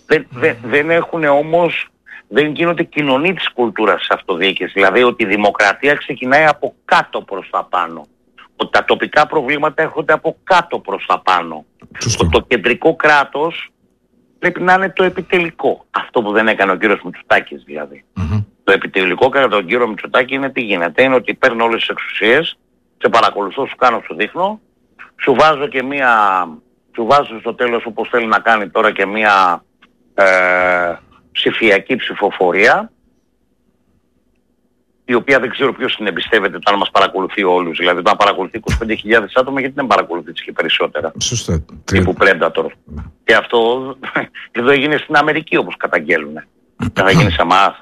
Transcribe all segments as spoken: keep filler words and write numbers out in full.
Δεν, δεν, δεν έχουν όμως, δεν γίνονται κοινωνοί της κουλτούρας της αυτοδιοίκησης. Δηλαδή ότι η δημοκρατία ξεκινάει από κάτω προς τα πάνω. Ότι τα τοπικά προβλήματα έρχονται από κάτω προς τα πάνω. Ότι το κεντρικό κράτος πρέπει να είναι το επιτελικό. Αυτό που δεν έκανε ο κύριος Μητσοτάκης δηλαδή. Mm-hmm. Το επιτελικό κατά τον κύριο Μητσοτάκη είναι τι γίνεται. Είναι ότι παίρνω όλες τις εξουσίες, σε παρακολουθώ, σου κάνω, σου δείχνω, σου βάζω και μία, σου βάζω στο τέλος όπως θέλει να κάνει τώρα και μία ε, ψηφιακή ψηφοφορία, η οποία δεν ξέρω ποιος την εμπιστεύεται όταν μας παρακολουθεί όλους. Δηλαδή όταν παρακολουθεί είκοσι πέντε χιλιάδες άτομα, γιατί δεν παρακολουθεί και περισσότερα. Σωστά. Τύπου Predator. Και αυτό εδώ έγινε στην Αμερική όπως καταγγέλνουν. Δεν θα γίνει σε εμάς.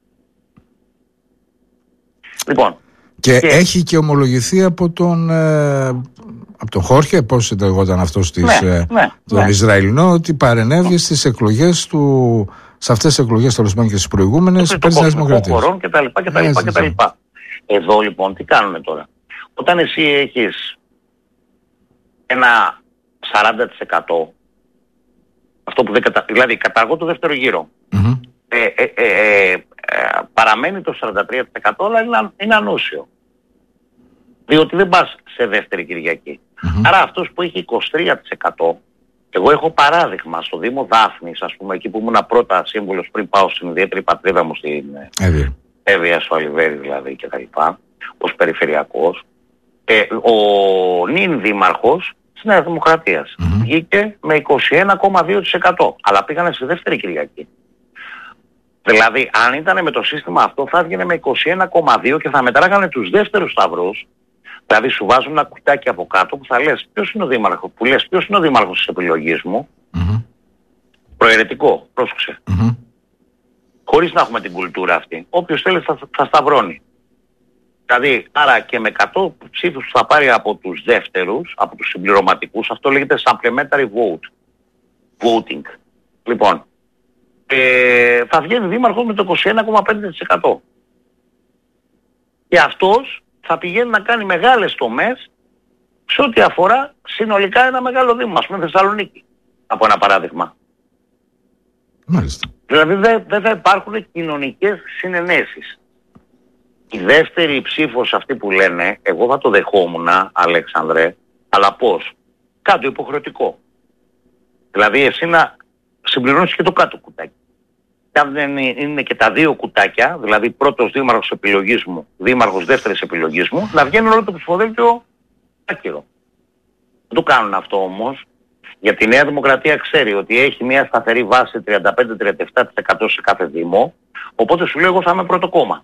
Λοιπόν. Και, και έχει και ομολογηθεί από τον, ε, από τον Χόρχε, πώς ήταν αυτός της, ναι, ε, ναι, τον ναι. Ισραηλινό, ότι παρενέβη στις εκλογές του, σε αυτές τις εκλογές τέλος πάντων και στις προηγούμενες υπέρ της Νέας Δημοκρατίας. Χωρών κτλ. κτλ. Εδώ λοιπόν τι κάνουμε τώρα. Όταν εσύ έχεις ένα σαράντα τοις εκατό, αυτό που δεν κατα... δηλαδή καταργώ το δεύτερο γύρο, mm-hmm. ε, ε, ε, ε, ε, παραμένει το σαράντα τρία τοις εκατό, αλλά είναι, είναι ανούσιο. Διότι δεν πας σε δεύτερη Κυριακή. Mm-hmm. Άρα αυτός που έχει είκοσι τρία τοις εκατό, εγώ έχω παράδειγμα στο Δήμο Δάφνης, ας πούμε, εκεί που ήμουν πρώτα σύμβουλος πριν πάω στην ιδιαίτερη πατρίδα μου στην Εύβοια, στο Αλιβέρι δηλαδή και τα λοιπά, ως περιφερειακός, ε, ο νυν δήμαρχος της Νέας Δημοκρατίας mm-hmm. βγήκε με είκοσι ένα κόμμα δύο τοις εκατό, αλλά πήγανε στη δεύτερη Κυριακή. Δηλαδή, αν ήταν με το σύστημα αυτό, θα έβγαινε με είκοσι ένα κόμμα δύο και θα μετράγανε τους δεύτερους σταυρούς. Δηλαδή, σου βάζουν ένα κουτάκι από κάτω που θα λες ποιος είναι ο δήμαρχος, που λες ποιος είναι ο δήμαρχος της επιλογής μου. Mm-hmm. Προαιρετικό, πρόσεξε. Mm-hmm. Χωρίς να έχουμε την κουλτούρα αυτή. Όποιος θέλει θα, θα σταυρώνει. Δηλαδή, άρα και με εκατό ψήφους που θα πάρει από τους δεύτερους, από τους συμπληρωματικούς, αυτό λέγεται supplementary vote. Voting. Λοιπόν, ε, θα βγαίνει δήμαρχος με το είκοσι ένα κόμμα πέντε τοις εκατό. Και αυτός θα πηγαίνει να κάνει μεγάλες τομές σε ό,τι αφορά συνολικά ένα μεγάλο δήμο, ας πούμε Θεσσαλονίκη, από ένα παράδειγμα. Μάλιστα. Δηλαδή δεν δε θα υπάρχουν κοινωνικές συνενέσεις. Η δεύτερη ψήφος αυτή που λένε, εγώ θα το δεχόμουν, Αλέξανδρε, αλλά πώς? Κάτω υποχρεωτικό. Δηλαδή εσύ να συμπληρώνεις και το κάτω κουτάκι. Και αν δεν είναι και τα δύο κουτάκια, δηλαδή πρώτος δήμαρχος επιλογής μου, δήμαρχος δεύτερης επιλογής μου, να βγαίνει όλο το ψηφοδέλτιο άκυρο. Δεν το κάνουν αυτό όμως, γιατί η Νέα Δημοκρατία ξέρει ότι έχει μια σταθερή βάση τριάντα πέντε με τριάντα επτά τοις εκατό σε κάθε δήμο, οπότε σου λέω εγώ θα είμαι πρώτο κόμμα.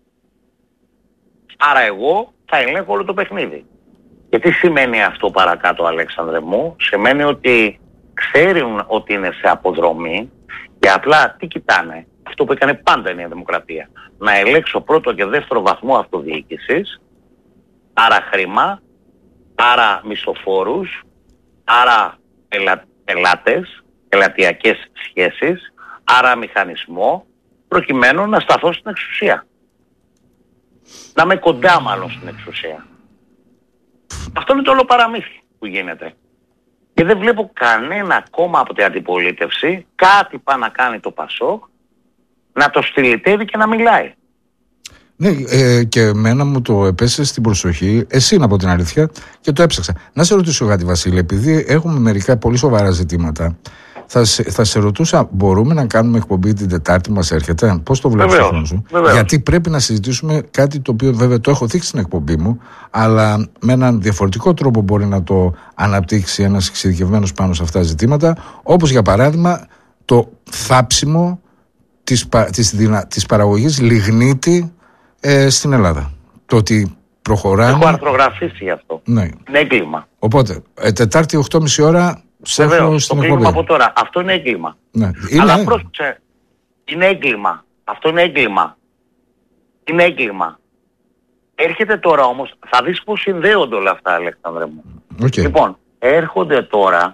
Άρα εγώ θα ελέγχω όλο το παιχνίδι. Και τι σημαίνει αυτό παρακάτω, Αλέξανδρε μου? Σημαίνει ότι ξέρουν ότι είναι σε αποδρομή και απλά τι κοιτάνε? Αυτό που έκανε πάντα η Νέα Δημοκρατία. Να ελέγξω πρώτο και δεύτερο βαθμό αυτοδιοίκησης, άρα χρήμα, άρα μισθοφόρους, άρα ελα, ελάτες, ελαττιακές σχέσεις, άρα μηχανισμό, προκειμένου να σταθώ στην εξουσία. Να είμαι κοντά μάλλον στην εξουσία. Αυτό είναι το όλο παραμύθι που γίνεται. Και δεν βλέπω κανένα κόμμα από την αντιπολίτευση, κάτι πάει να κάνει το Πασόκ, να το στυλιτεύει και να μιλάει. Ναι, ε, και εμένα μου το επέσε στην προσοχή, εσύ να πω την αλήθεια, και το έψαξα. Να σε ρωτήσω κάτι, Βασίλη, επειδή έχουμε μερικά πολύ σοβαρά ζητήματα, θα σε, θα σε ρωτούσα, μπορούμε να κάνουμε εκπομπή την Τετάρτη που μας έρχεται? Πώς το βλέπεις το χρόνο σου? Βεβαίως. Γιατί πρέπει να συζητήσουμε κάτι το οποίο βέβαια το έχω δείξει στην εκπομπή μου, αλλά με έναν διαφορετικό τρόπο μπορεί να το αναπτύξει ένας εξειδικευμένος πάνω σε αυτά τα ζητήματα, όπως για παράδειγμα το θάψιμο της, της, δυνα, της παραγωγής λιγνίτη ε, στην Ελλάδα. Το ότι προχωράνε... Έχω αρθρογραφήσει γι' αυτό. Ναι. Είναι έγκλημα. Οπότε, ε, Τετάρτη οκτώ και μισή ώρα σε έχω στην το εκπομπή. από τώρα. Αυτό είναι έγκλημα. Ναι. Είναι... Αλλά πρόσεξε, είναι έγκλημα. Αυτό είναι έγκλημα. Είναι έγκλημα. Έρχεται τώρα όμως, θα δεις πώς συνδέονται όλα αυτά, Αλέξανδρε μου. Okay. Λοιπόν, έρχονται τώρα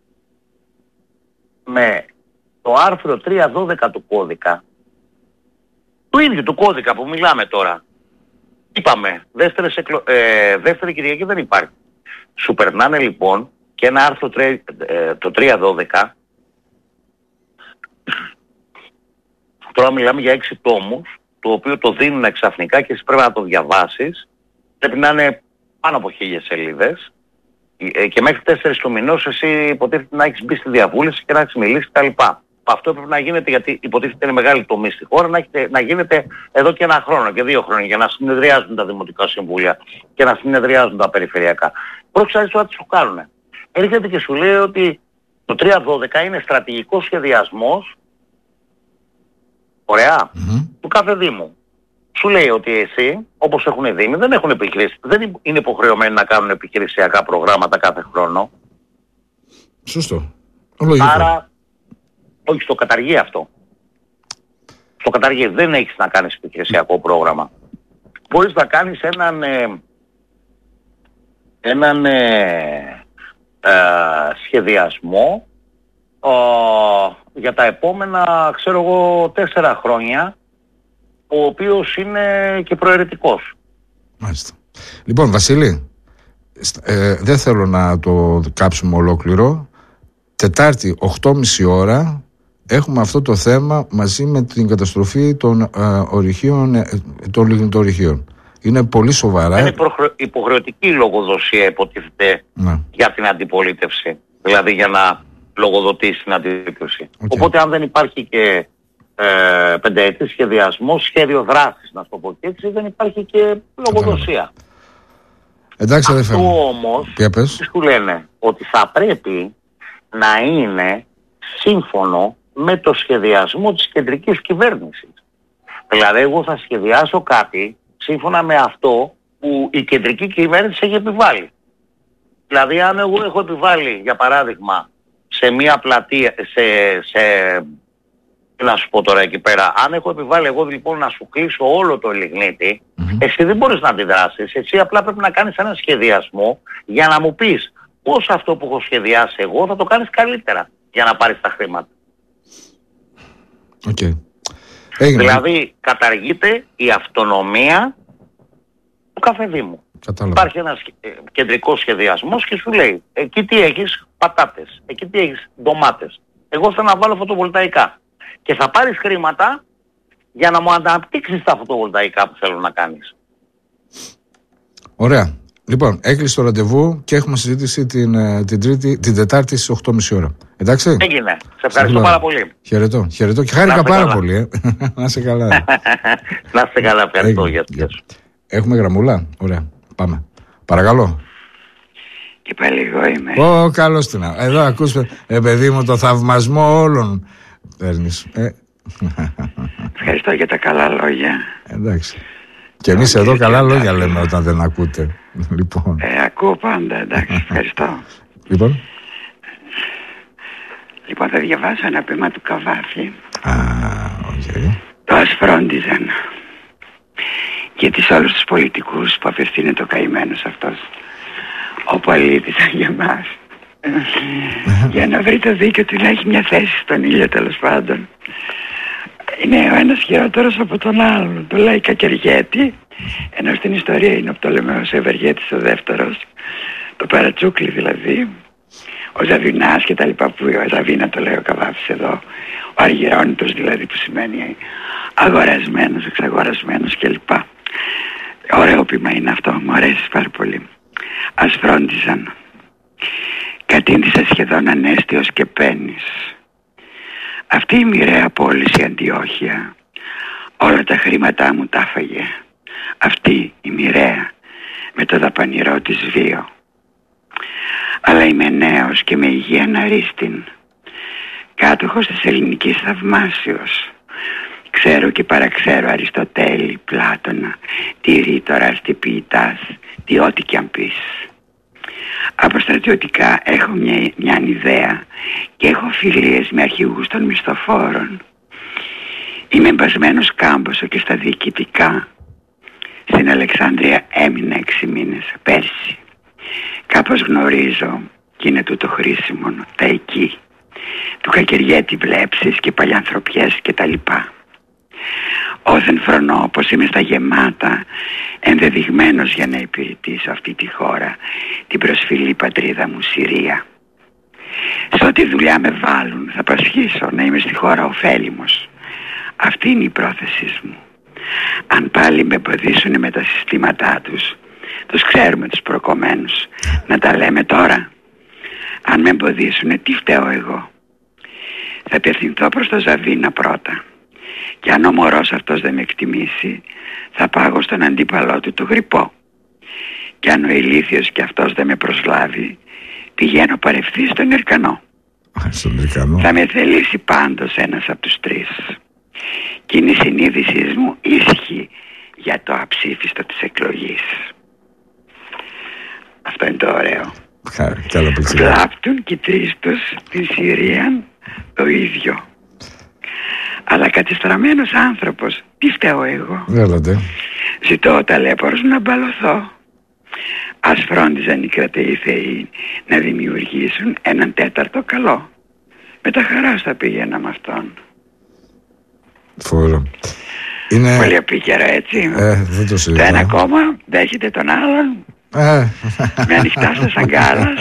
με το άρθρο τριακόσια δώδεκα του κώδικα, του ίδιου του κώδικα που μιλάμε τώρα. Είπαμε, δεύτερες εκλο... ε, δεύτερη Κυριακή δεν υπάρχει. Σου περνάνε λοιπόν και ένα άρθρο τρε... ε, το τριακόσια δώδεκα τώρα μιλάμε για έξι τόμους, το οποίο το δίνουν ξαφνικά και εσύ πρέπει να το διαβάσεις. Πρέπει να είναι πάνω από χίλιες σελίδες. Και μέχρι τέσσερις του μηνός εσύ υποτίθεται να έχεις μπει στη διαβούλευση και να έχεις μιλήσει κτλ. Αυτό πρέπει να γίνεται, γιατί υποτίθεται είναι μεγάλη τομή στη χώρα, να, έχετε, να γίνεται εδώ και ένα χρόνο και δύο χρόνια για να συνεδριάζουν τα δημοτικά συμβούλια και να συνεδριάζουν τα περιφερειακά. Πρόκειται τώρα τι σου κάνουν. Έρχεται και σου λέει ότι το τριακόσια δώδεκα είναι στρατηγικός σχεδιασμός, ωραία, mm-hmm. του κάθε δήμου. Σου λέει ότι εσύ, όπως έχουν οι δήμοι, δεν έχουν επιχειρήσει, δεν είναι υποχρεωμένοι να κάνουν επιχειρησιακά προγράμματα κάθε χρόνο. Σωστό. Άρα, όχι, στο καταργεί αυτό. Στο καταργεί, δεν έχεις να κάνεις επιχειρησιακό πρόγραμμα. Μπορείς να κάνεις έναν, ε, έναν ε, ε, σχεδιασμό ε, για τα επόμενα, ξέρω εγώ, τέσσερα χρόνια, ο οποίος είναι και προαιρετικός. Μάλιστα. Λοιπόν, Βασίλη, ε, δεν θέλω να το κάψουμε ολόκληρο. Τετάρτη, οκτώ και μισή ώρα, έχουμε αυτό το θέμα μαζί με την καταστροφή των ε, ορυχείων, ε, των λιγνητορυχείων. Είναι πολύ σοβαρά. Είναι υποχρεωτική λογοδοσία, υποτίθεται, ναι. για την αντιπολίτευση. Δηλαδή για να λογοδοτήσει την αντιπολίτευση. Okay. Οπότε αν δεν υπάρχει και ε, πενταετή σχεδιασμό, σχέδιο δράσης, να το πω και έτσι, δεν υπάρχει και λογοδοσία. Εντάξει, αυτό όμως, τι σου λένε, ότι θα πρέπει να είναι σύμφωνο με το σχεδιασμό της κεντρικής κυβέρνησης. Δηλαδή εγώ θα σχεδιάσω κάτι σύμφωνα με αυτό που η κεντρική κυβέρνηση έχει επιβάλει. Δηλαδή αν εγώ έχω επιβάλει, για παράδειγμα, σε μια πλατεία, σε, σε, τι να σου πω τώρα εκεί πέρα, αν έχω επιβάλει εγώ λοιπόν να σου κλείσω όλο το λιγνίτη, mm-hmm. εσύ δεν μπορείς να αντιδράσεις, εσύ απλά πρέπει να κάνεις ένα σχεδιασμό για να μου πεις πώς αυτό που έχω σχεδιάσει εγώ θα το κάνεις καλύτερα για να πάρεις τα χρήματα. Okay. Δηλαδή καταργείται η αυτονομία του κάθε δήμου. Κατάλαβα. Υπάρχει ένας κεντρικός σχεδιασμός και σου λέει εκεί τι έχεις, πατάτες, εκεί τι έχεις, ντομάτες. Εγώ θέλω να βάλω φωτοβολταϊκά. Και θα πάρεις χρήματα για να μου αναπτύξεις τα φωτοβολταϊκά που θέλω να κάνεις. Ωραία. Λοιπόν, έκλεισε το ραντεβού και έχουμε συζήτηση την, την, τρίτη, την Τετάρτη στις οκτώ και μισή ώρα. Εντάξει. Έγινε. Σε ευχαριστώ πάρα πολύ. Χαιρετώ. Χαιρετώ και χάρηκα πάρα καλά. πολύ. Ε. Να είσαι καλά. Να είστε καλά. Ευχαριστώ για τη σχέση. Έχουμε γραμμούλα. Ωραία. Πάμε. Παρακαλώ. Και πάλι εγώ είμαι. Ω, καλώς την. Εδώ ακούς, ε, παιδί μου, το θαυμασμό όλων. Παίρνεις. Ε. Ευχαριστώ για τα καλά λόγια. Εντάξει. Και εμείς εδώ καλά λόγια λέμε όταν δεν ακούτε. Λοιπόν. Ε, ακούω πάντα, εντάξει, ευχαριστώ. Λοιπόν. Λοιπόν, θα διαβάσω ένα ποίημα του Καβάφη. Α, οκ. Okay. Το ας φρόντιζαν. Γιατί σε όλους τους πολιτικούς που απευθύνεται ο καημένος αυτός, όπου αλήτησαν για μας. Για να βρει το δίκιο του να έχει μια θέση στον ήλιο, τέλος πάντων. Είναι ο ένας χειρότερος από τον άλλον. Το λέει Κακεργέτη, ενώ στην ιστορία είναι ο Πτολεμαίος Ευεργέτης ο δεύτερος, το Παρατσούκλι δηλαδή, ο Ζαβινάς και τα λοιπά, που ο Ζαβίνα το λέει ο Καβάφης εδώ, ο Αργυρώνητος δηλαδή, που σημαίνει αγορασμένος, εξαγορασμένος κλπ. Ωραίο ποίημα είναι αυτό, μου αρέσει πάρα πολύ. Ας φρόντιζαν. Κατήντησα σχεδόν ανέστιος και πένης. Αυτή η μοιραία πόλη η Αντιόχεια όλα τα χρήματά μου τα έφαγε. Αυτή η μοιραία με το δαπανηρό της βίο. Αλλά είμαι νέος και με υγεία ναρίστην, κάτοχος της ελληνικής θαυμάσεως. Ξέρω και παραξέρω Αριστοτέλη, Πλάτωνα, τη ρήτορας, τη ποιητάς, τι ό,τι κι αν πεις. Από στρατιωτικά έχω μια, μια ιδέα και έχω φιλίες με αρχηγούς των μισθοφόρων. Είμαι μπασμένος κάμποσο και στα διοικητικά. Στην Αλεξάνδρεια έμεινα έξι μήνες πέρσι. Κάπως γνωρίζω και είναι τούτο χρήσιμο τα εκεί. Του Κακεργέτη βλέψεις και παλιανθρωπιές και τα λοιπά. Όθεν φρονώ πως είμαι στα γεμάτα, ενδεδειγμένος για να υπηρετήσω αυτή τη χώρα, την προσφυλή πατρίδα μου Συρία. Σε ό,τι δουλειά με βάλουν θα πασχίσω να είμαι στη χώρα ωφέλιμος. Αυτή είναι η πρόθεσή μου. Αν πάλι με εμποδίσουν με τα συστήματά τους, τους ξέρουμε τους προκομμένους, να τα λέμε τώρα. Αν με εμποδίσουν, τι φταίω εγώ? Θα απευθυνθώ προς το Ζαβίνα πρώτα, και αν ο μωρός αυτός δεν με εκτιμήσει, θα πάγω στον αντίπαλό του το Γρυπό, και αν ο ηλίθιος και αυτός δεν με προσλάβει, πηγαίνω παρευθύ στον Ερκανό. Στον Ερκανό. Θα με θελήσει πάντως ένας από τους τρεις, και είναι η συνείδησή μου ήσυχη για το αψήφιστο της εκλογής. Αυτό είναι το ωραίο. Βλάπτουν και τρεις τους την Συρία το ίδιο. Αλλά κατεστραμμένος άνθρωπος, τι φταίω εγώ? Έλατε. Ζητώ ο ταλέπορος να μπαλωθώ. Ας φρόντιζαν οι κρατεοί θεοί να δημιουργήσουν έναν τέταρτο καλό. Με τα χαράς θα πήγαινα με αυτόν. Φόρο. Είναι... Πολύ επίκαιρο, έτσι. Ε, δεν το συζητώ. Το ένα κόμμα δέχεται τον άλλον. Ε. Με ανοιχτά στα σαγκάλας.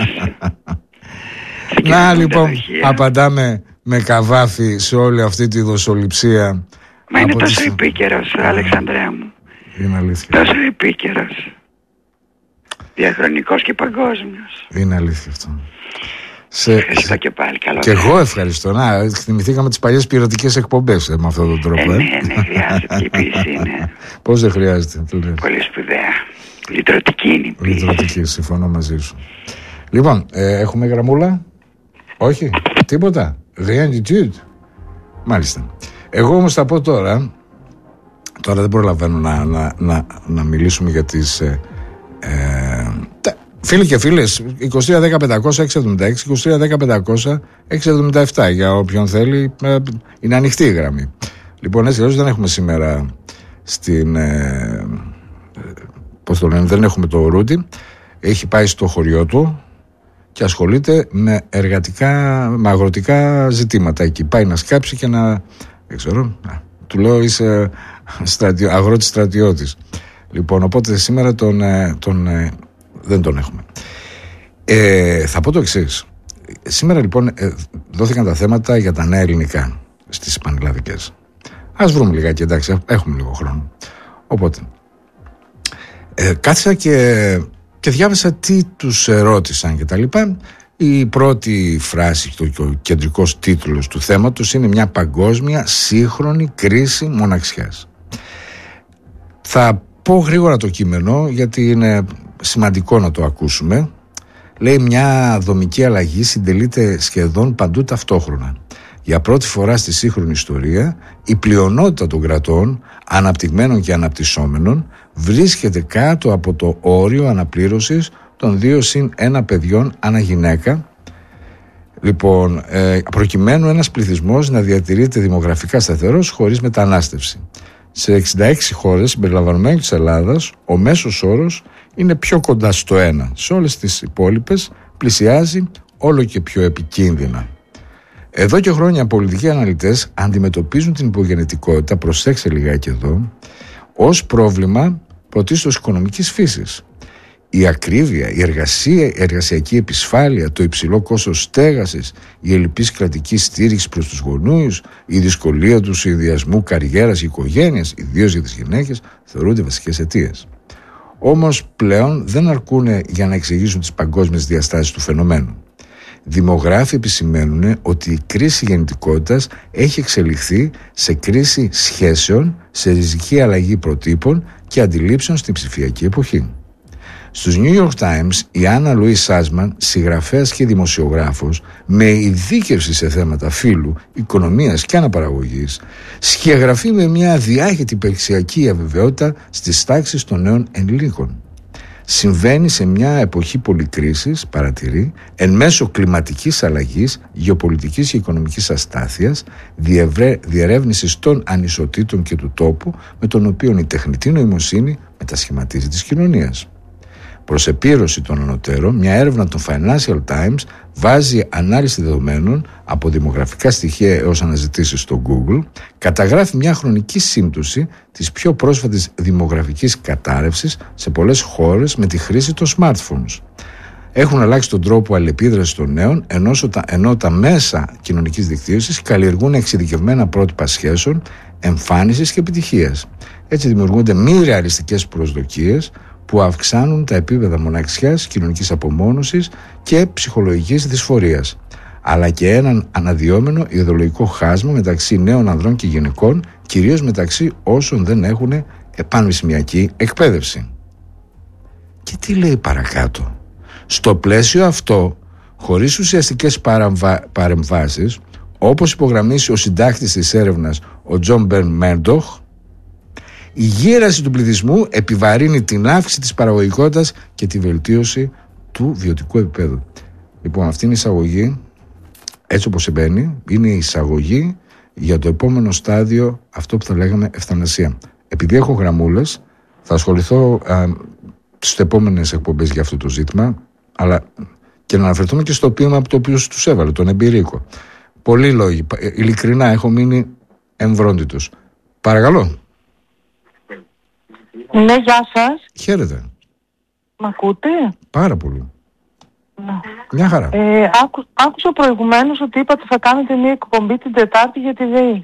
Να λοιπόν, απαντάμε με καβάφι σε όλη αυτή τη δοσοληψία. Μα είναι τόσο τις... επίκαιρος, Αλεξανδρέα μου. Είναι αλήθεια. Τόσο επίκαιρος. Διαχρονικός και παγκόσμιος. Είναι αλήθεια αυτό. Σε... Ευχαριστώ και πάλι. Καλό. Και εγώ ευχαριστώ. Να, θυμηθήκαμε τις παλιές πειρατικές εκπομπές ε, με αυτόν τον τρόπο. Ε, ναι, ναι, χρειάζεται η ποιήση. Ναι. Πώς δεν χρειάζεται? Πολύ σπουδαία. Λυτρωτική είναι η ποιήση. Λυτρωτική, συμφωνώ μαζί σου. Λοιπόν, ε, έχουμε γραμμούλα? Όχι, τίποτα. Rien. Μάλιστα. Εγώ όμως θα πω τώρα, τώρα δεν προλαβαίνω να, να, να, να μιλήσουμε για τις... Ε, ε, φίλοι και φίλες, είκοσι τρία δέκα πεντακόσια έξι εβδομήντα έξι, είκοσι τρία δέκα πεντακόσια έξι εβδομήντα επτά, για όποιον θέλει, ε, είναι ανοιχτή η γραμμή. Λοιπόν, έτσι δεν έχουμε σήμερα στην... Ε, πώς το λένε, δεν έχουμε το Ρούντι, έχει πάει στο χωριό του και ασχολείται με εργατικά, με αγροτικά ζητήματα εκεί. Πάει να σκάψει και να, δεν ξέρω, να, του λέω είσαι στρατιώ, αγρότης στρατιώτης. Λοιπόν, οπότε σήμερα τον, τον, δεν τον έχουμε. Ε, θα πω το εξής. Σήμερα λοιπόν ε, δόθηκαν τα θέματα για τα νέα ελληνικά στις πανελλαδικές. Ας βρούμε λιγάκι, εντάξει, έχουμε λίγο χρόνο. Οπότε, ε, κάθισα και... και διάβασα τι τους ρώτησαν και τα λοιπά. Η πρώτη φράση και ο κεντρικός τίτλος του θέματος είναι μια παγκόσμια σύγχρονη κρίση μοναξιάς. Θα πω γρήγορα το κείμενο γιατί είναι σημαντικό να το ακούσουμε. Λέει μια δομική αλλαγή συντελείται σχεδόν παντού ταυτόχρονα. Για πρώτη φορά στη σύγχρονη ιστορία η πλειονότητα των κρατών αναπτυγμένων και αναπτυσσόμενων βρίσκεται κάτω από το όριο αναπλήρωσης των δύο συν ένα παιδιών ανά γυναίκα. Λοιπόν, ε, προκειμένου ένας πληθυσμός να διατηρείται δημογραφικά σταθερός χωρίς μετανάστευση. Σε εξήντα έξι χώρες συμπεριλαμβανομένης της Ελλάδας, ο μέσος όρος είναι πιο κοντά στο ένα. Σε όλες τις υπόλοιπες πλησιάζει όλο και πιο επικίνδυνα. Εδώ και χρόνια πολιτικοί αναλυτές αντιμετωπίζουν την υπογενετικότητα, προσέξτε λιγάκι εδώ, ως πρόβλημα πρωτίστως οικονομικής φύσης. Η ακρίβεια, η εργασία, η εργασιακή επισφάλεια, το υψηλό κόστος στέγασης, η ελλειπής κρατική στήριξη προς τους γονείς, η δυσκολία του συνδυασμού καριέρας και οικογένειας, ιδίως για τις γυναίκες, θεωρούνται βασικές αιτίες. Όμως πλέον δεν αρκούν για να εξηγήσουν τις παγκόσμιες διαστάσεις του φαινομένου. Δημογράφοι επισημαίνουν ότι η κρίση γεννητικότητας έχει εξελιχθεί σε κρίση σχέσεων, σε ριζική αλλαγή προτύπων και αντιλήψεων στην ψηφιακή εποχή. Στους New York Times η Άννα Λουίς Σάσμαν, συγγραφέας και δημοσιογράφος με ειδίκευση σε θέματα φύλου, οικονομίας και αναπαραγωγής, σχεδιαγραφεί με μια διάχυτη υπερξιακή αβεβαιότητα στις τάξεις των νέων ενηλίκων. Συμβαίνει σε μια εποχή πολυκρίσης, παρατηρεί, εν μέσω κλιματικής αλλαγής, γεωπολιτικής και οικονομικής αστάθειας, διευρε... διερεύνησης των ανισοτήτων και του τόπου, με τον οποίο η τεχνητή νοημοσύνη μετασχηματίζει τις κοινωνίες. Προς επίρρωση των ανωτέρων, μια έρευνα των Financial Times βάζει ανάλυση δεδομένων από δημογραφικά στοιχεία έως αναζητήσεις στο Google, καταγράφει μια χρονική σύμπτωση της πιο πρόσφατης δημογραφικής κατάρρευσης σε πολλές χώρες με τη χρήση των smartphones. έχουν αλλάξει τον τρόπο αλληλεπίδρασης των νέων, ενώ, ενώ τα μέσα κοινωνικής δικτύωσης καλλιεργούν εξειδικευμένα πρότυπα σχέσεων, εμφάνισης και επιτυχίας. Έτσι δημιουργούνται μη ρεαλιστικές προσδοκίες που αυξάνουν τα επίπεδα μοναξιάς, κοινωνικής απομόνωσης και ψυχολογικής δυσφορίας, αλλά και έναν αναδυόμενο ιδεολογικό χάσμα μεταξύ νέων ανδρών και γυναικών, κυρίως μεταξύ όσων δεν έχουν πανεπιστημιακή εκπαίδευση. Και τι λέει παρακάτω? Στο πλαίσιο αυτό, χωρίς ουσιαστικές παραμβα... παρεμβάσεις, όπως υπογραμμίσει ο συντάκτης της έρευνας, ο Τζον Μπέρν Μέρντοχ, η γύραση του πληθυσμού επιβαρύνει την αύξηση της παραγωγικότητας και τη βελτίωση του βιωτικού επίπεδου. Λοιπόν, αυτή είναι η εισαγωγή, έτσι όπως συμβαίνει, είναι η εισαγωγή για το επόμενο στάδιο, αυτό που θα λέγαμε ευθανασία. Επειδή έχω γραμμούλες, θα ασχοληθώ α, στις επόμενες εκπομπές για αυτό το ζήτημα, αλλά και να αναφερθούμε και στο ποίημα από το οποίο τους έβαλε, τον εμπειρίκο. Πολλοί λόγοι, ειλικρινά έχω μείνει εμβρόντιτος. Παρακαλώ. Ναι, γεια σας. Χαίρετε. Μ' ακούτε? Πάρα πολύ. Ναι. Μια χαρά. Ε, άκου, άκουσα προηγουμένως ότι είπατε θα κάνετε μια εκπομπή την Τετάρτη για τη ΔΕΗ.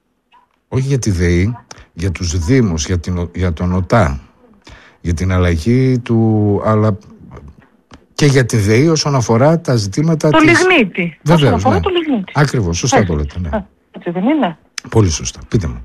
Όχι για τη ΔΕΗ, για τους Δήμους, για, την, για τον ΟΤΑ, για την αλλαγή του, αλλά και για τη ΔΕΗ όσον αφορά τα ζητήματα το της... λιγνίτη. Βεβαίως, όσον αφορά ναι. το λιγνίτη. Ακριβώς, σωστά έτσι το λέτε. Ναι. Έτσι δεν είναι? Πολύ σωστά. Πείτε μου.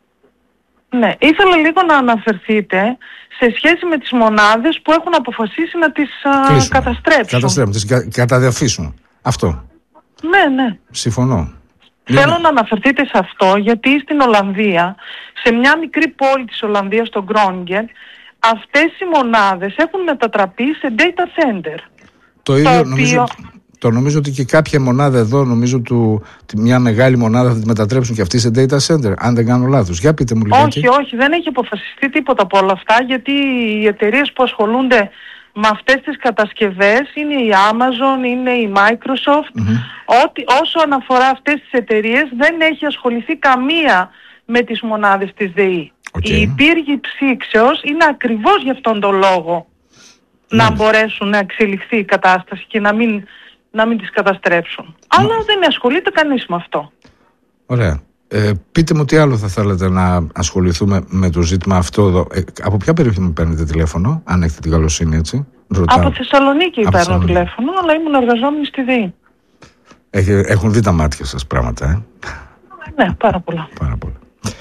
Ναι, ήθελα λίγο να αναφερθείτε σε σχέση με τις μονάδες που έχουν αποφασίσει να τις α, καταστρέψουν. Καταστρέψουν, τις κα, καταδιαφύσουν. Αυτό. Ναι, ναι. Συμφωνώ. Θέλω ναι. να αναφερθείτε σε αυτό, γιατί στην Ολλανδία, σε μια μικρή πόλη της Ολλανδίας, στο Γκρόνγκεν, αυτές οι μονάδες έχουν μετατραπεί σε data center. Το ίδιο το νομίζω, οποίο... το νομίζω ότι και κάποια μονάδα εδώ, νομίζω του, μια μεγάλη μονάδα θα τη μετατρέψουν και αυτή σε data center, αν δεν κάνω λάθος. Για πείτε μου λιγάκι. Όχι, όχι, δεν έχει αποφασιστεί τίποτα από όλα αυτά, γιατί οι εταιρείες που ασχολούνται με αυτές τις κατασκευές είναι η Amazon, είναι η Microsoft. Mm-hmm. Ό,τι, όσο αναφορά αυτές τις εταιρείες δεν έχει ασχοληθεί καμία με τις μονάδες της ΔΕΗ. Okay. Η πύργη ψήξεως είναι ακριβώς γι' αυτόν τον λόγο mm. να μπορέσουν να εξελιχθεί η κατάσταση και να μην, να μην τις καταστρέψουν. Mm. Αλλά δεν ασχολείται κανείς με αυτό. Ωραία. Ε, πείτε μου τι άλλο θα θέλετε να ασχοληθούμε με το ζήτημα αυτό εδώ. Ε, από ποια περιοχή μου παίρνετε τηλέφωνο, αν έχετε την καλοσύνη, έτσι? Ρωτάω. Από Θεσσαλονίκη από παίρνω Θεσσαλονίκη. τηλέφωνο, αλλά ήμουν εργαζόμενη στη ΔΕΗ. Έχει, έχουν δει τα μάτια σας πράγματα, ε? Ναι, πάρα πολλά. Πάρα πολλά.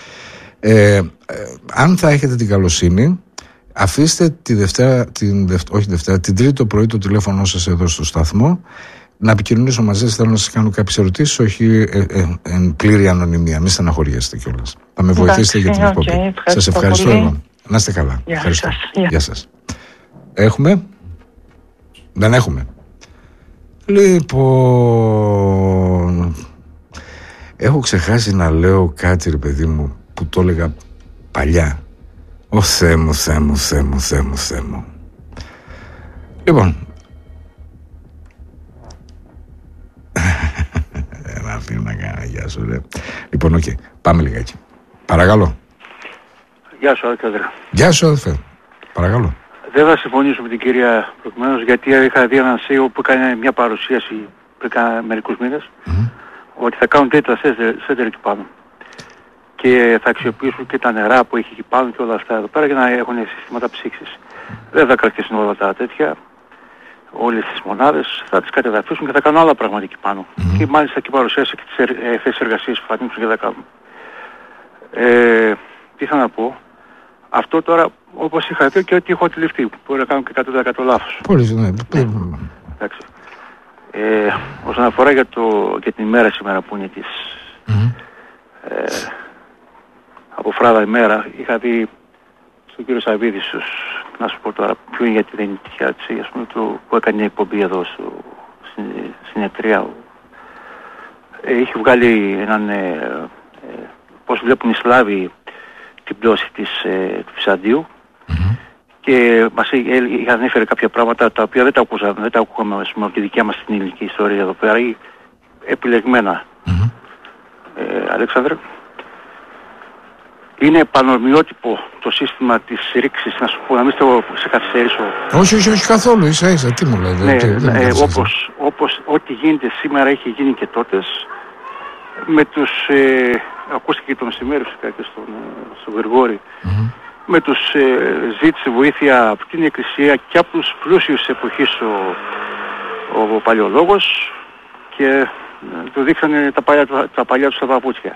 Ε, ε, αν θα έχετε την καλοσύνη, αφήστε τη Δευτέρα, την Δευτέρα, όχι Δευτέρα, την Τρίτη το πρωί το τηλέφωνο σας εδώ στο σταθμό, να επικοινωνήσω μαζί σας. Θέλω να σας κάνω κάποιες ερωτήσεις, όχι ε, ε, εν πλήρη ανωνυμία. Μην στεναχωριέστε κιόλας. Θα με βοηθήσετε για την εκπομπή. Okay, σας ευχαριστώ εγώ. Να είστε καλά. Γεια ευχαριστώ. σας. Γεια σας. Έχουμε? Δεν έχουμε. Λοιπόν, έχω ξεχάσει να λέω κάτι, ρε παιδί μου, που το έλεγα παλιά. Ω Θεέ μου, Θεέ μου, Θεέ μου, Θεέ μου, Θεέ μου. Λοιπόν, ένα αφήνω να κάνω, γεια σου ρε. Λοιπόν, οκ, okay. Πάμε λιγάκι. Παρακαλώ. Γεια σου, Αλέξανδρε. Γεια σου, αδελφέ. Παρακαλώ. Δεν θα συμφωνήσω με την κυρία προηγουμένως, γιατί είχα δει έναν σι ι ο που έκανε μια παρουσίαση πριν μερικούς μήνες, mm-hmm. ότι θα κάνουν data center εκεί πάνω. Και θα αξιοποιήσουν και τα νερά που έχει εκεί πάνω και όλα αυτά εδώ πέρα για να έχουν συστήματα ψήξης. Δεν θα κρατήσουν όλα τα τέτοια, όλες τις μονάδες, θα τις κατεδαφίσουν και θα κάνουν άλλα πράγματα εκεί πάνω. Mm-hmm. Και μάλιστα και παρουσίασε και τις ε, θέσεις εργασίας που θα ανοίξουν και θα κάνουν. Ε, τι θα να πω, αυτό τώρα όπως είχα πει και ότι έχω αντιληφθεί, μπορεί να κάνω και εκατό τοις εκατό λάθος. Πολύ, ναι. Εντάξει. Ε, όσον αφορά για, το, για την ημέρα σήμερα που είναι της mm-hmm. ε, από φράδα ημέρα, είχα δει στον κύριο Σαββίδη, να σου πω τώρα ποιο είναι, γιατί δεν είναι τυχαία, ας πούμε, το, που έκανε μια εκπομπή εδώ στο, στην, στην Ετρία. Ε, είχε βγάλει έναν, ε, ε, πώς βλέπουν οι Σλάβοι την πτώση της, ε, του Βυσαντίου mm-hmm. και μας είχαν ανέφερε κάποια πράγματα τα οποία δεν τα ακούσαμε, δεν τα ακούγαμε με τη δικιά μας την ελληνική ιστορία εδώ πέρα, ή επιλεγμένα. Mm-hmm. Ε, Αλέξανδρε, είναι πανομοιότυπο το σύστημα της ρήξης, να σου πω, να μην στο σε καθυστερήσω. Όχι, όχι, όχι καθόλου, ίσα ίσα, τι μου λέτε. Ναι, τι, ε, όπως, όπως ό,τι γίνεται σήμερα είχε γίνει και τότε, με τους, ε, ακούστηκε τον Σημέρους και στον, στον Γρηγόρη, mm-hmm. με τους ε, ζήτησε βοήθεια από την Εκκλησία και από τους πλούσιους της εποχής ο, ο, ο παλαιολόγος και ε, του δείξανε τα παλιά, τα παλιά τους τα παπούτσια.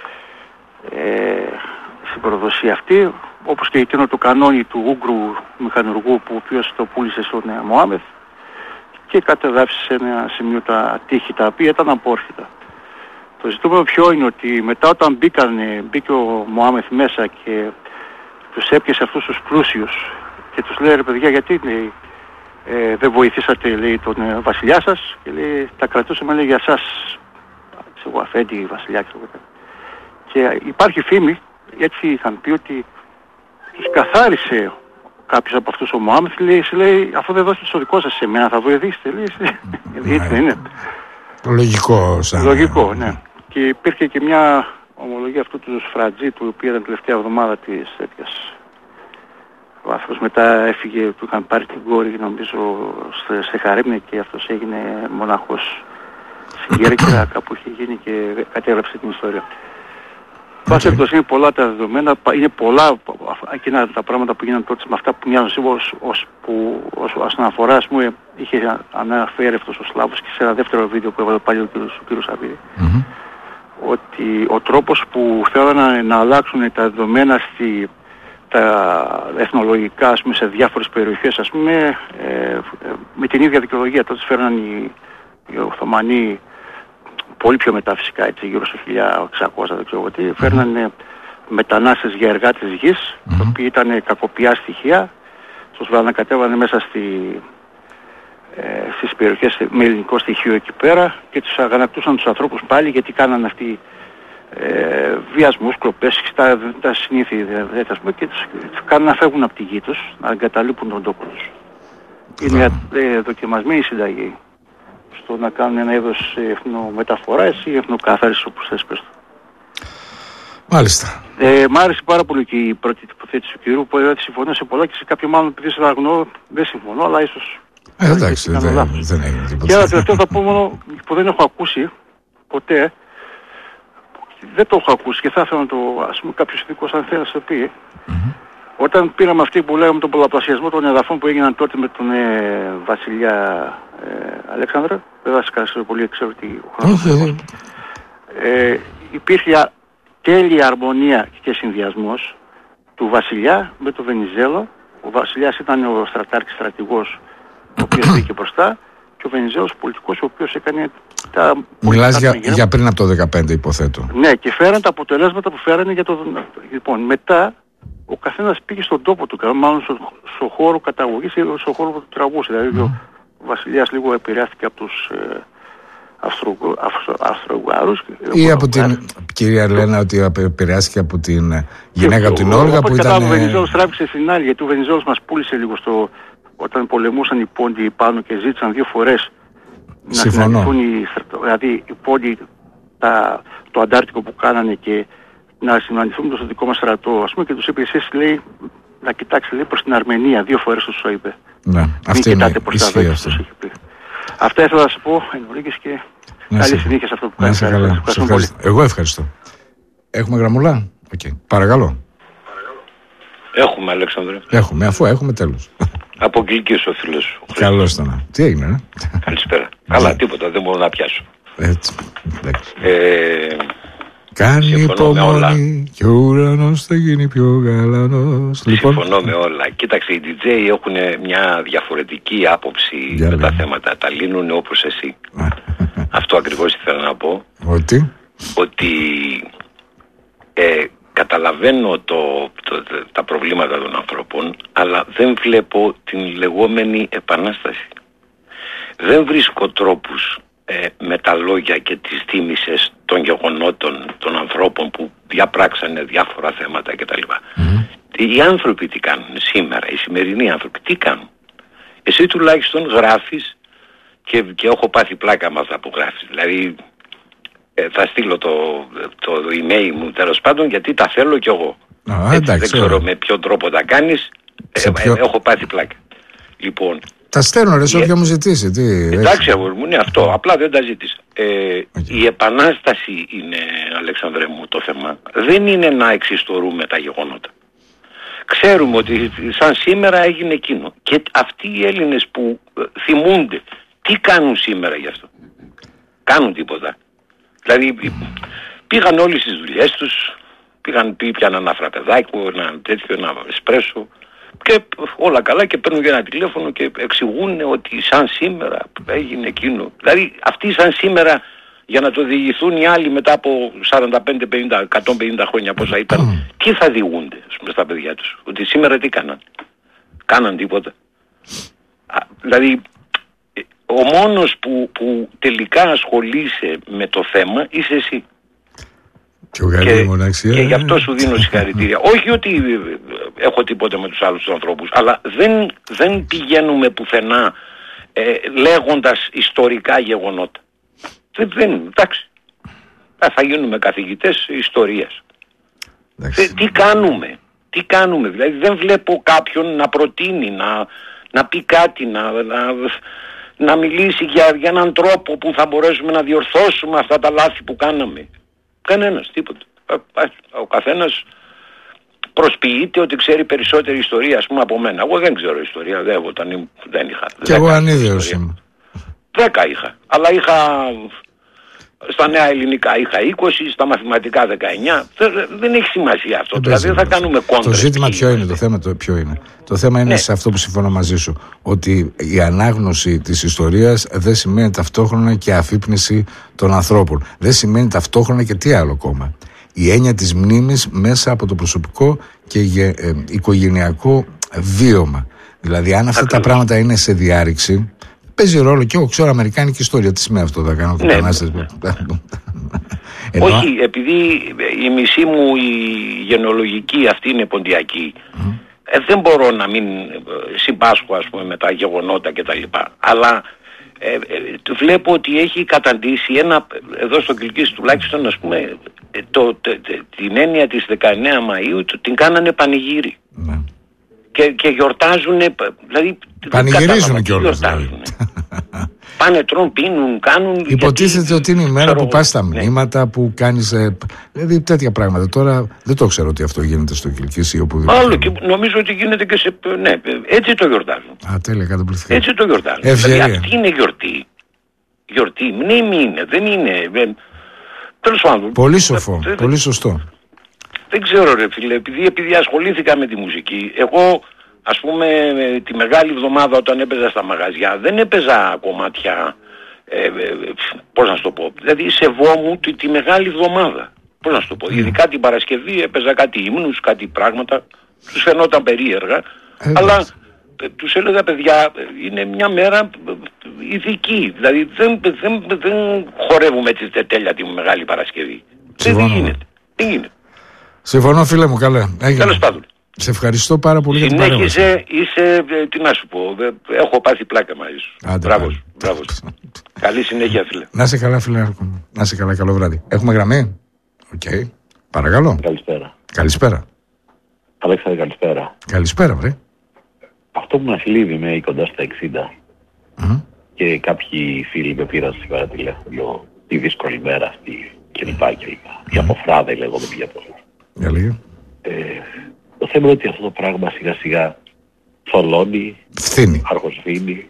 Ε, στην προδοσία αυτή, όπως και εκείνο το κανόνι του Ούγκρου μηχανουργού που ο οποίος το πούλησε στον Μωάμεθ και κατεδάφισε σε ένα σημείο τα τείχη τα οποία ήταν απόρθητα. Το ζητούμενο ποιο είναι ότι μετά όταν μπήκανε, μπήκε ο Μωάμεθ μέσα και τους έπιασε αυτούς τους πλούσιους και τους λέει ρε παιδιά γιατί λέει, ε, δεν βοηθήσατε λέει, τον ε, βασιλιά σας και λέει τα κρατούσαμε λέει, για σας ξέρω αφέντη βασιλιά ξέρω. Και υπάρχει φήμη, έτσι είχαν πει ότι τους καθάρισε κάποιος από αυτούς ο Μωάμεθ λέει, λέει αφού δεν δώσετε στο δικό σας σε μένα θα βοηθήσετε λέει, έτσι είναι. Λογικό σαν... Λογικό, ναι. Και υπήρχε και μια ομολογία αυτού του Σφρατζή, του οποίου ήταν τελευταία εβδομάδα της τέτοιας. Ο άνθρωπος μετά έφυγε, του είχαν πάρει την κόρη, νομίζω, σε Χαρέμνε και αυτός έγινε μοναχός στην Κέρκυρα, κάπου είχε γίνει και κατέγραψε την ιστορία. Πάση περιπτώσει είναι πολλά τα δεδομένα, είναι πολλά εκείνα τα πράγματα που γίνανε τότε με αυτά που μοιάζουν ως, ως, που, ως, ως αναφορά, ας πούμε, είχε αναφέρει αυτός ο Σλάβος και σε ένα δεύτερο βίντεο που έβαλε πάλι ο κ. Σαββίδη. Mm-hmm. Ότι ο τρόπος που θέλανε να αλλάξουν τα δεδομένα στη, τα εθνολογικά ας πούμε, σε διάφορες περιοχές ας πούμε, ε, με την ίδια δικαιολογία. Τότε φέρναν οι, οι Οθωμανοί πολύ πιο μετά φυσικά, έτσι, γύρω στο χίλια εξακόσια δεν ξέρω τι, φέρνανε μετανάστες για εργάτες γης, mm-hmm. το οποίο ήταν κακοποιά στοιχεία, τους ανακατέβανε μέσα στη, ε, στις περιοχές με ελληνικό στοιχείο εκεί πέρα και τους αγανακτούσαν τους ανθρώπους πάλι γιατί κάνανε αυτοί ε, βιασμούς, κλοπές, τα, τα συνήθεια και τους, τους κάνουν να φεύγουν από τη γη τους, να εγκαταλείπουν τον τόπο τους. Mm-hmm. Είναι ε, δοκιμασμένη συνταγή στο να κάνουν ένα είδος εθνομεταφοράς ή εθνοκαθάρισης όπως θες πες το. Μάλιστα. Ε, μ' άρεσε πάρα πολύ και η πρώτη τοποθέτηση του κυρίου που έδωσε συμφωνώ σε πολλά και σε κάποιο μάλλον επειδή σε αγνώ δεν συμφωνώ αλλά ίσως... Ε, εντάξει, δεν, δεν έγινε τίποτα. Και ένα τελευταίο θα πω μόνο που δεν έχω ακούσει ποτέ, δεν το έχω ακούσει και θα ήθελα να το, ας πούμε κάποιος ειδικός αν θέλει να το πει. Mm-hmm. Όταν πήραμε αυτή που λέγαμε τον πολλαπλασιασμό των εδαφών που έγιναν τότε με τον ε, βασιλιά ε, Αλέξανδρο, δεν θα σας πολύ, ξέρω τι ο χρόνος. Ε, υπήρχε τέλεια αρμονία και συνδυασμός του βασιλιά με τον Βενιζέλο. Ο βασιλιάς ήταν ο στρατάρχης στρατηγός, ο οποίος μπήκε μπροστά, και ο Βενιζέλος πολιτικός, ο οποίος έκανε τα... Μιλάς για, για πριν από το δεκαπέντε υποθέτω. Ναι, και φέραν τα αποτελέσματα που φέρανε για το... Λοιπόν, μετά ο καθένας πήγε στον τόπο του, μάλλον στο, στο χώρο καταγωγής ή στον χώρο που του τραβούσε. Δηλαδή mm. ο βασιλιάς λίγο επηρεάστηκε από τους ε, Αυστρο-Ουγγάρους. Ή από την κυρία Λένα ότι επηρεάστηκε από την γυναίκα του την Όλγα που ήταν... Ο Βενιζέλος τράβηξε στην άλλη, γιατί ο Βενιζέλος μας πούλησε λίγο στο... όταν πολεμούσαν οι πόντιοι πάνω και ζήτησαν δύο φορές να συναντηθούν οι, δηλαδή οι πόντιοι τα, το Αντάρτικο που κάνανε και να συναντηθούν με το δικό μας στρατό, ας πούμε, και τους είπε εσείς, λέει, να κοιτάξει, λέει, προς την Αρμενία, δύο φορές τους το είπε. Ναι, αυτή είναι ισχύει αυτό. Αυτά ήθελα να σας πω, Ενωρίκης, και να καλή συνέχεια σε αυτό που κάνετε. Ευχαριστώ. Εγώ ευχαριστώ. Έχουμε γραμμουλά. Okay. Παρακαλώ. Έχουμε, Αλέξανδρε. Έχουμε, αφού έχουμε, τέλος. Από Κλικής ο φίλος σου. Καλώς ήταν. Τι έγινε, ε? Καλησπέρα. Καλά, τίποτα, δεν μπορώ να πιάσω. Έτσι. Ε, Κάνει υπομονή και ο ουρανός θα γίνει πιο γαλανός. Λοιπόν, συμφωνώ με όλα. Κοίταξε, οι ντι τζέι έχουν μια διαφορετική άποψη για με τα θέματα. Τα λύνουν όπως εσύ. Αυτό ακριβώς ήθελα να πω. Ότι? Ότι ε, καταλαβαίνω το, το, το, τα προβλήματα των ανθρώπων, αλλά δεν βλέπω την λεγόμενη επανάσταση. Δεν βρίσκω τρόπους ε, με τα λόγια και τις θύμισες των γεγονότων των ανθρώπων που διαπράξανε διάφορα θέματα κτλ. Mm-hmm. Οι άνθρωποι τι κάνουν σήμερα, οι σημερινοί άνθρωποι τι κάνουν? Εσύ τουλάχιστον γράφεις και, και έχω πάθει πλάκα με αυτά που γράφεις. Δηλαδή ε, θα στείλω το, το email μου τέλος πάντων γιατί τα θέλω κι εγώ. Α, Έτσι, εντάξει, δεν ξέρω ωραία. με ποιο τρόπο τα κάνεις. Ε, ποιο... ε, έχω πάθει πλάκα. Λοιπόν, τα στέλνω ρε, σε η... όποια μου ζητήσει. Τι, εντάξει, αγόρι μου, είναι αυτό. Απλά δεν τα ζήτησα. Ε, okay. Η επανάσταση είναι, Αλέξανδρε μου, το θέμα. Δεν είναι να εξιστορούμε τα γεγονότα. Ξέρουμε ότι σαν σήμερα έγινε εκείνο. Και αυτοί οι Έλληνες που θυμούνται, τι κάνουν σήμερα γι' αυτό? Κάνουν τίποτα. Δηλαδή πήγαν όλοι στις δουλειές τους, πήγαν, πιάναν ένα φραπεδάκι, ένα τέτοιο, ένα εσπρέσο και όλα καλά, και παίρνουν για ένα τηλέφωνο και εξηγούν ότι σαν σήμερα έγινε εκείνο. Δηλαδή αυτοί σαν σήμερα, για να το διηγηθούν οι άλλοι μετά από σαράντα πέντε πενήντα εκατόν πενήντα χρόνια πόσα ήταν, τι θα διηγούνται, ας πούμε, στα παιδιά τους? Ότι σήμερα τι κάναν? Κάναν τίποτα? Α, δηλαδή ο μόνος που, που τελικά ασχολείσαι με το θέμα είσαι εσύ. Και, και, μοναξία, και γι' αυτό σου δίνω συγχαρητήρια. Όχι ότι έχω τίποτα με τους άλλους τους ανθρώπους, αλλά δεν, δεν πηγαίνουμε πουθενά ε, λέγοντας ιστορικά γεγονότα. Δεν, δεν εντάξει. Θα γίνουμε καθηγητές ιστορίας. Ε, τι κάνουμε, τι κάνουμε, δηλαδή δεν βλέπω κάποιον να προτείνει, να, να πει κάτι, να, να, να μιλήσει για, για έναν τρόπο που θα μπορέσουμε να διορθώσουμε αυτά τα λάθη που κάναμε. Κανένας, τίποτα. Ο καθένας προσποιείται ότι ξέρει περισσότερη ιστορία, ας πούμε, από μένα. Εγώ δεν ξέρω ιστορία, δεν, όταν δεν είχα. Και εγώ ανίδεος είμαι. Δέκα είχα, αλλά είχα... Στα νέα ελληνικά είχα είκοσι, στα μαθηματικά δεκαεννιά. Δεν, δεν έχει σημασία αυτό. Δηλαδή δεν θα κάνουμε κόντρες. Το ζήτημα ποιο είναι, το θέμα το ποιο είναι. Το θέμα είναι, ναι, σε αυτό που συμφωνώ μαζί σου. Ότι η ανάγνωση της ιστορίας δεν σημαίνει ταυτόχρονα και αφύπνιση των ανθρώπων. Δεν σημαίνει ταυτόχρονα και τι άλλο ακόμα. Η έννοια της μνήμης μέσα από το προσωπικό και ε, οικογενειακό βίωμα. Δηλαδή αν αυτά Ακριβώς. τα πράγματα είναι σε διάρρηξη, παίζει ρόλο, και εγώ ξέρω αμερικάνικη ιστορία. Τι σημαίνει αυτό, θα κάνω το ναι, κανάστες. Ναι. Ενώ... Όχι, επειδή η μισή μου η γενεολογική αυτή είναι ποντιακή, mm. ε, δεν μπορώ να μην συμπάσχω, ας πούμε, με τα γεγονότα κτλ. Αλλά ε, ε, βλέπω ότι έχει καταντήσει ένα, εδώ στο Κιλκής τουλάχιστον, ας πούμε, το, το, το, την έννοια της δεκαεννέα Μαΐου το, την κάνανε πανηγύρι. Mm. Και, και γιορτάζουν, δηλαδή... Πανηγυρίζουν κιόλας. Δηλαδή. Πάνε, τρώνε, πίνουν, κάνουν... Υποτίθεται γιατί, ότι είναι η μέρα που πας στα μνήματα, ναι, που κάνεις... Ε, δηλαδή τέτοια πράγματα. Τώρα δεν το ξέρω ότι αυτό γίνεται στο Κιλκής ή οπουδήποτε. Άλλο, και νομίζω ότι γίνεται και σε... Ναι, έτσι το γιορτάζουν. Α, τέλεια, καταπληκτικά. Έτσι το γιορτάζουν. Ευζαιρία. Δηλαδή αυτή είναι γιορτή. Γιορτή, μνήμη είναι, δεν είναι... Τέλος πάντων. Πολύ σοφό, δε, πολύ σωστό. Δεν ξέρω ρε φίλε, επειδή, επειδή ασχολήθηκα με τη μουσική, εγώ... Ας πούμε τη Μεγάλη Εβδομάδα όταν έπαιζα στα μαγαζιά δεν έπαιζα κομμάτια, ε, ε, πώς να σου το πω, δηλαδή σεβόμουν τη, τη Μεγάλη Εβδομάδα, πώς να σου το πω, mm. ειδικά την Παρασκευή έπαιζα κάτι ύμνους, κάτι πράγματα, τους φαινόταν περίεργα, mm. αλλά ε, τους έλεγα παιδιά είναι μια μέρα ειδική, δηλαδή δεν, δεν, δεν χορεύουμε έτσι τέλεια τη Μεγάλη Παρασκευή, δεν γίνεται, δεν γίνεται. Συμφωνώ φίλε μου, καλά. Τέλος πάντων. Σε ευχαριστώ πάρα πολύ. Συνέχισε, για την είσαι, τι να σου πω, έχω πάθει πλάκα μαζί σου. Άντε, μπράβο, μπράβο. Καλή συνέχεια φίλε. Να σε καλά φίλε, να σε καλά, καλό βράδυ. Έχουμε γραμμή? Οκ, okay. Παρακαλώ. Καλησπέρα. Καλησπέρα. Αλέξανδρε, καλησπέρα. Καλησπέρα βρε. Αυτό που μας λύβει με κοντά στα εξήντα mm. και κάποιοι φίλοι με πήραν σήμερα τηλέφωνο τη δύσκολη μέρα αυτή κλπ. Mm. Η αποφράδα λέγομαι για το. Για λίγο. Ε, το θέμα είναι ότι αυτό το πράγμα σιγά σιγά θολώνει, φθήνει, αργοσβήνει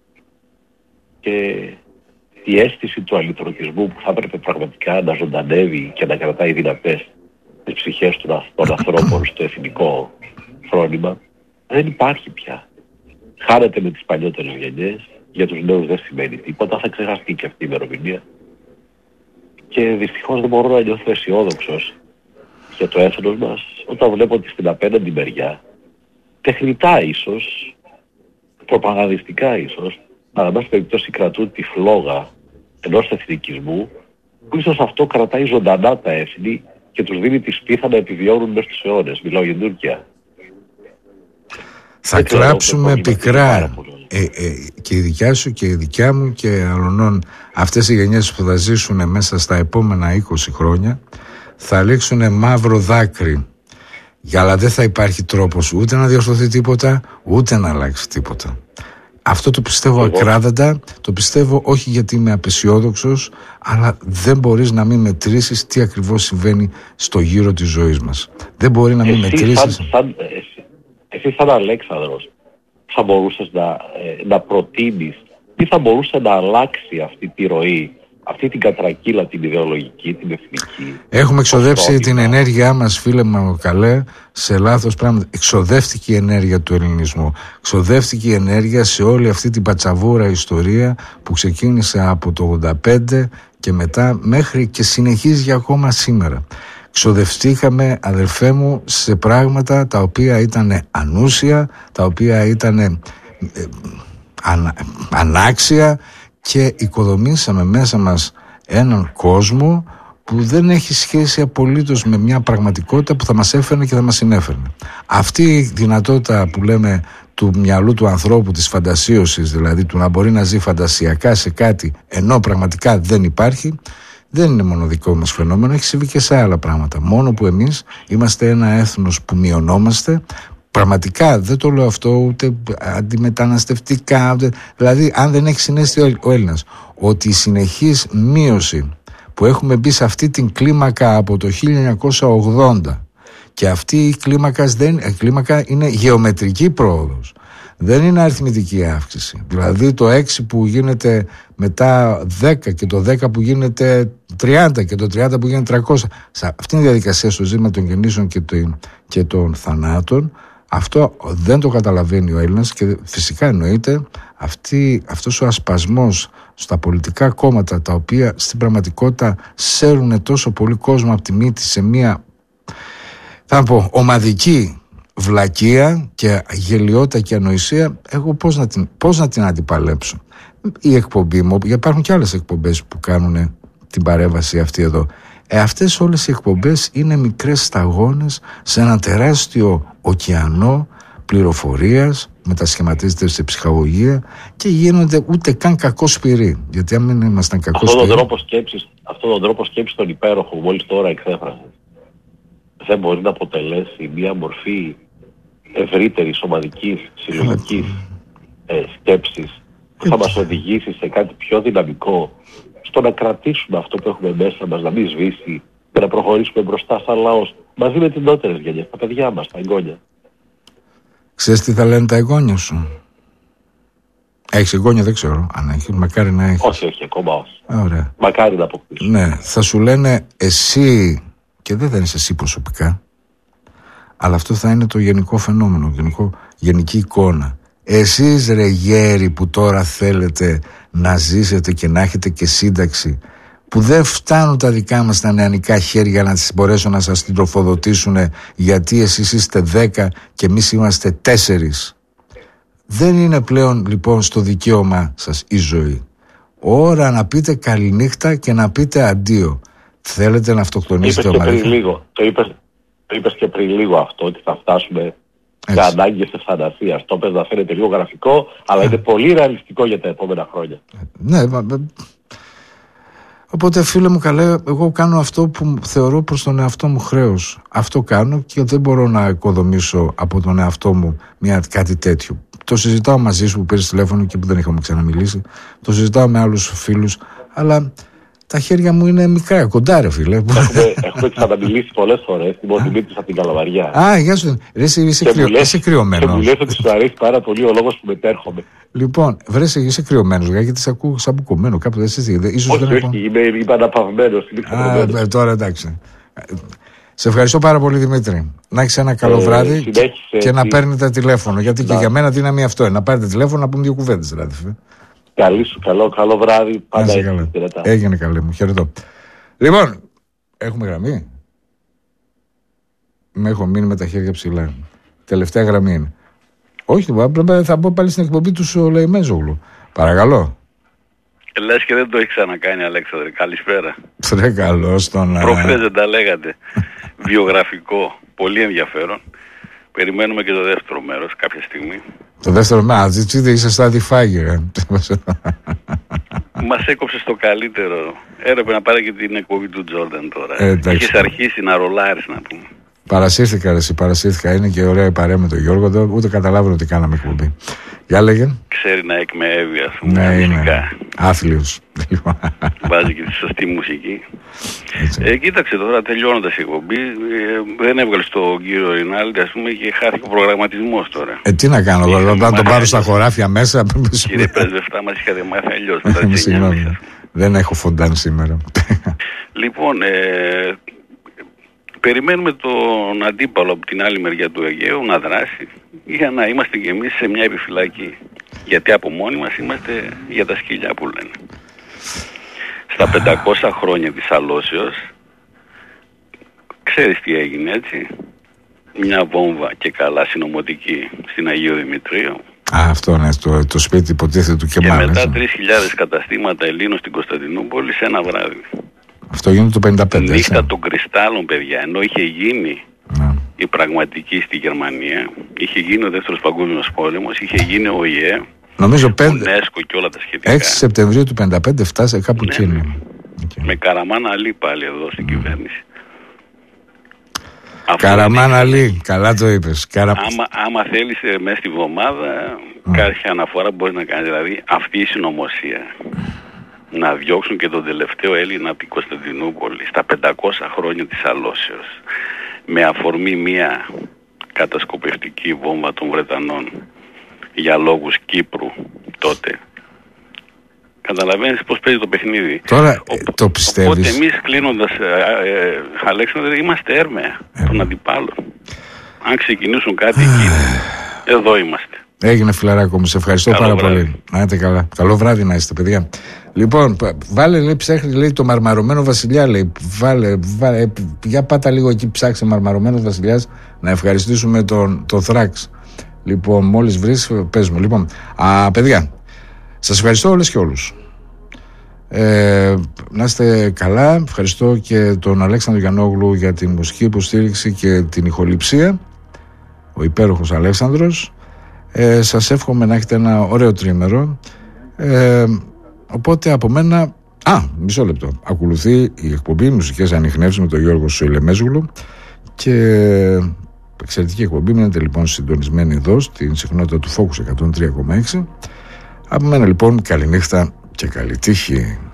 και η αίσθηση του αλυτρωτισμού που θα έπρεπε πραγματικά να ζωντανεύει και να κρατάει δυνατές τις ψυχές των, των ανθρώπων στο εθνικό φρόνημα δεν υπάρχει πια. Χάνεται με τις παλιότερες γενιές, για τους νέους δεν σημαίνει τίποτα, θα ξεχαστεί και αυτή η ημερομηνία και δυστυχώς δεν μπορώ να νιώθω αισιόδοξος για το έθνος μας όταν βλέπω ότι στην απέναντι μεριά τεχνητά ίσως, προπαγανδιστικά ίσως, αλλά μας περιπτώσει κρατούν τη φλόγα ενός εθνικισμού που ίσως αυτό κρατάει ζωντανά τα έθνη και τους δίνει τη σπίθα να επιβιώνουν μέσα στους αιώνες. Μιλάω για την Τούρκια. Θα κλάψουμε πικρά ε, ε, και η δικιά σου και η δικιά μου και αλλωνών αυτές οι γενιές που θα ζήσουν μέσα στα επόμενα είκοσι χρόνια θα λήξουν μαύρο δάκρυ Αλλά δεν θα υπάρχει τρόπος ούτε να διορθωθεί τίποτα, ούτε να αλλάξει τίποτα. Αυτό το πιστεύω ακράδαντα, το πιστεύω όχι γιατί είμαι απεσιόδοξος, αλλά δεν μπορείς να μην μετρήσεις τι ακριβώς συμβαίνει στο γύρο της ζωής μας. Δεν μπορεί να μην εσύ μετρήσεις... Σαν, σαν, εσύ, εσύ σαν Αλέξανδρος θα μπορούσες να, ε, να προτείνεις, τι θα μπορούσε να αλλάξει αυτή τη ροή, αυτή την κατρακύλα, την ιδεολογική, την εθνική. Έχουμε εξοδεύσει την ενέργειά μας, φίλε μου καλέ, σε λάθος πράγματα. Εξοδεύτηκε η ενέργεια του ελληνισμού. Εξοδεύτηκε η ενέργεια σε όλη αυτή την πατσαβούρα ιστορία που ξεκίνησε από το ογδόντα πέντε και μετά μέχρι και συνεχίζει για ακόμα σήμερα. Ξοδευτήκαμε, αδερφέ μου, σε πράγματα τα οποία ήταν ανούσια, τα οποία ήταν ε, ανα, ανάξια, και οικοδομήσαμε μέσα μας έναν κόσμο που δεν έχει σχέση απολύτως με μια πραγματικότητα που θα μας έφερνε και θα μας συνέφερνε. Αυτή η δυνατότητα που λέμε του μυαλού του ανθρώπου, της φαντασίωσης, δηλαδή του να μπορεί να ζει φαντασιακά σε κάτι ενώ πραγματικά δεν υπάρχει, δεν είναι μόνο δικό μας φαινόμενο, έχει συμβεί και σε άλλα πράγματα. Μόνο που εμείς είμαστε ένα έθνος που μειωνόμαστε. Πραγματικά δεν το λέω αυτό ούτε αντιμεταναστευτικά, ούτε, δηλαδή αν δεν έχει συνέστη ο Έλληνας ότι η συνεχής μείωση που έχουμε μπει σε αυτή την κλίμακα από το χίλια εννιακόσια ογδόντα και αυτή η κλίμακα, δεν, η κλίμακα είναι γεωμετρική πρόοδος, δεν είναι αριθμητική αύξηση. Δηλαδή το έξι που γίνεται μετά δέκα και το δέκα που γίνεται τριάντα και το τριάντα που γίνεται τριακόσια, σε αυτήν τη διαδικασία στο ζήτημα των γεννήσεων και των, και των θανάτων, αυτό δεν το καταλαβαίνει ο Έλληνας και φυσικά εννοείται αυτή, αυτός ο ασπασμός στα πολιτικά κόμματα τα οποία στην πραγματικότητα σέρνουν τόσο πολύ κόσμο από τη μύτη σε μια, θα πω, ομαδική βλακεία και γελιότητα και ανοησία. Εγώ πώς να την, πώς να την αντιπαλέψω? Η εκπομπή μου, γιατί υπάρχουν και άλλες εκπομπές που κάνουν την παρέμβαση αυτή εδώ. Ε, αυτές όλες οι εκπομπές είναι μικρές σταγόνες σε ένα τεράστιο ωκεανό πληροφορίας, μετασχηματίζεται σε ψυχαγωγία και γίνονται ούτε καν κακό σπυρί. Γιατί αν δεν ήμασταν κακό σπυρί... Αυτόν τον τρόπο σκέψης, αυτόν τον τρόπο σκέψης τον υπέροχο που μόλις τώρα εξέφρασες, δεν μπορεί να αποτελέσει μια μορφή ευρύτερης, ομαδικής, συλλογικής ε, σκέψης που θα μας οδηγήσει σε κάτι πιο δυναμικό, στο να κρατήσουμε αυτό που έχουμε μέσα μας, να μην σβήσει και να προχωρήσουμε μπροστά σαν λαός μαζί με τις νεότερες γενιές, τα παιδιά μας, τα εγγόνια. Ξέρεις τι θα λένε τα εγγόνια σου? Έχεις εγγόνια? Δεν ξέρω αν έχεις, μακάρι να έχεις. Όχι, όχι, ακόμα όχι. Ωραία. Μακάρι να αποκτήσεις. Ναι, θα σου λένε εσύ, και δεν θα είσαι εσύ προσωπικά, αλλά αυτό θα είναι το γενικό φαινόμενο, γενικό, γενική εικόνα. Εσείς ρε γέροι που τώρα θέλετε να ζήσετε και να έχετε και σύνταξη, που δεν φτάνουν τα δικά μας τα νεανικά χέρια να τις μπορέσουν να σας την τροφοδοτήσουν, γιατί εσείς είστε δέκα και εμείς είμαστε τέσσερις. Δεν είναι πλέον λοιπόν στο δικαίωμα σας η ζωή. Ώρα να πείτε καληνύχτα και να πείτε αντίο. Θέλετε να αυτοκτονήσετε ομαδικά? Το είπες, το είπες και πριν λίγο αυτό, ότι θα φτάσουμε σε ανάγκες ευθανασίας. Το πες να φαίνεται λίγο γραφικό, αλλά είναι πολύ ρεαλιστικό για τα επόμενα χρόνια. Ναι, οπότε φίλε μου καλέ, εγώ κάνω αυτό που θεωρώ προς τον εαυτό μου χρέος. Αυτό κάνω και δεν μπορώ να οικοδομήσω από τον εαυτό μου μια, κάτι τέτοιο. Το συζητάω μαζί σου που πήρες τηλέφωνο και που δεν είχαμε ξαναμιλήσει. Το συζητάω με άλλους φίλους, αλλά τα χέρια μου είναι μικρά, κοντά ρε φίλε. Έχουμε, έχουμε ξαναμιλήσει πολλές φορές, την Δημήτρης από την Καλαβαριά. Α, γεια σου. Ρε, είσαι, είσαι, κρυω, λες, είσαι κρυωμένος. Και μου λες ότι σου αρέσει πάρα πολύ ο λόγος που μετέρχομαι. Λοιπόν, βρες, είσαι κρυωμένος, γιατί σε ακούω σαν μπουκωμένο κάπου. Δεν είσαι, ίσως όχι, δεν όχι, έχω... είμαι, είμαι αναπαυμένος. Α, τώρα εντάξει. Σε ευχαριστώ πάρα πολύ Δημήτρη. Να έχεις ένα καλό ε, βράδυ και, και να παίρνετε τηλέφωνο. Γιατί να. Και για μένα δύναμη αυτό είναι. Να πάρετε τηλέφωνο να πούμε δύο κουβέντες δηλαδή. Καλή σου, καλό, καλό βράδυ. Πάντα έτσι. Έγινε καλή μου. Χαιρετώ. Λοιπόν, έχουμε γραμμή. Με έχω μείνει με τα χέρια ψηλά. Τελευταία γραμμή είναι. Όχι, θα πω πάλι στην εκπομπή του Σουλεϊμέζογλου. Παρακαλώ. Λες και δεν το έχει ξανακάνει, Αλέξανδρε. Καλησπέρα. Τρε καλώς τον... Προχθές δεν τα λέγατε. Βιογραφικό. Πολύ ενδιαφέρον. Περιμένουμε και το δεύτερο μέρος κάποια στιγμή. Το δεύτερο μέρος, έτσι είσαι στα διφάγια. Μας έκοψε το καλύτερο. Έπρεπε να πάρει και την εκπομπή του Τζόρνταν τώρα. Ε, έχεις αρχίσει να ρολάρεις, να πούμε. Παρασύρθηκα, ρε, εσύ, παρασύρθηκα. Είναι και ωραία η παρέα με τον Γιώργο εδώ. Ούτε καταλάβαινε ότι κάναμε εκπομπή. Για λέγε. Ξέρει να εκμεύει, ας πούμε. Ναι, είναι άθλιος. Βάζει και τη σωστή μουσική. Ε, κοίταξε τώρα, τελειώνοντας η εκπομπή, ε, δεν έβγαλε τον κύριο Ρινάλντι, ας πούμε, και χάθηκε ο προγραμματισμός τώρα. Ε, τι να κάνω, εγώ να τον πάρω στα χωράφια μέσα. Κύριε Πρεσβευτά, μας είχατε μάθει αλλιώς. Συγγνώμη, δεν έχω φοντάν σήμερα. Λοιπόν, ε, περιμένουμε τον αντίπαλο από την άλλη μεριά του Αιγαίου να δράσει για να είμαστε κι εμείς σε μια επιφυλακή. Γιατί από μόνοι μας είμαστε για τα σκυλιά που λένε. Στα πεντακόσια χρόνια της αλώσεως, ξέρεις τι έγινε, έτσι? Μια βόμβα και καλά συνωμοτική στην Αγίο Δημητρίου. Α, αυτό ναι, το, το σπίτι υποτίθεται του Κεμάλ. Και μετά τρεις χιλιάδες καταστήματα Ελλήνων στην Κωνσταντινούπολη σε ένα βράδυ. Αυτό γίνεται το πενήντα πέντε. Νύχτα των κρυστάλλων, παιδιά, ενώ είχε γίνει να. η πραγματική στη Γερμανία, είχε γίνει ο δεύτερος παγκόσμιος πόλεμος, είχε γίνει ο ΙΕ, νομίζω ο UNESCO και όλα τα σχετικά. έξι Σεπτεμβρίου του πενήντα πέντε φτάσε κάπου ναι, εκείνη. Ναι. Okay. Με Καραμάν Αλή πάλι εδώ στην mm. κυβέρνηση. Καραμάν Αλή, καλά το είπες. Καρα... Άμα, άμα θέλεις ε, μέσα στη βδομάδα, mm. κάποια αναφορά μπορεί να κάνει. Δηλαδή αυτή η συνωμοσία. Να διώξουν και τον τελευταίο Έλληνα από την Κωνσταντινούπολη στα πεντακόσια χρόνια της αλώσεως με αφορμή μια κατασκοπευτική βόμβα των Βρετανών για λόγους Κύπρου τότε. Καταλαβαίνεις πώς παίζει το παιχνίδι. Τώρα Ο, το πιστεύεις. Οπότε εμείς κλείνοντας, ε, ε, Αλέξανδρε, είμαστε έρμεα ε. των αντιπάλων. Αν ξεκινήσουν κάτι εκεί, εδώ είμαστε. Έγινε, φιλαράκο μου, σε ευχαριστώ Καλό πάρα βράδυ. πολύ. Να είστε καλά. Καλό βράδυ να είστε, παιδιά. Λοιπόν, βάλε, λέει, ψάχνει, λέει, το μαρμαρωμένο βασιλιά, λέει. Βάλε, βάλε, για πάτα λίγο εκεί, ψάξε μαρμαρωμένο βασιλιάς, να ευχαριστήσουμε τον, τον Θράξ. Λοιπόν, μόλις βρεις, πες μου. Λοιπόν, α, παιδιά, σας ευχαριστώ όλες και όλους. Ε, να είστε καλά. Ευχαριστώ και τον Αλέξανδρο Γιαννόγλου για την μουσική υποστήριξη και την ηχοληψία. Ο υπέροχος Αλέξανδρος. Ε, σας εύχομαι να έχετε ένα ωραίο τρίμερο. Ε, οπότε από μένα, α, μισό λεπτό, ακολουθεί η εκπομπή Μουσικές Ανιχνεύσεις με τον Γιώργο Σοηλεμέζουλου και εξαιρετική εκπομπή. Μείνετε λοιπόν συντονισμένοι εδώ στην συχνότητα του Focus εκατόν τρία κόμμα έξι. Από μένα λοιπόν καληνύχτα και καλή τύχη.